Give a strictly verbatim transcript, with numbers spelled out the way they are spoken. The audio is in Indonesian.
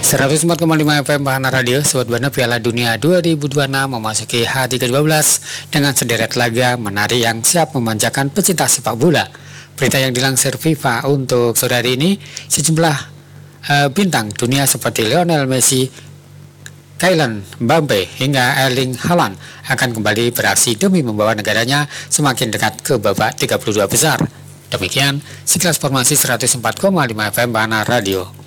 seratus empat koma lima F M Bahana Radio, Sobat Bahana. Piala Dunia dua ribu dua puluh enam memasuki hari ke dua belas dengan sederet laga menarik yang siap memanjakan pecinta sepak bola. Berita yang dilansir FIFA untuk sore hari ini, sejumlah uh, bintang dunia seperti Lionel Messi, Kylian Mbappe hingga Erling Haaland akan kembali beraksi demi membawa negaranya semakin dekat ke babak tiga puluh dua besar. Demikian sekilas formasi seratus empat koma lima F M Bahana Radio.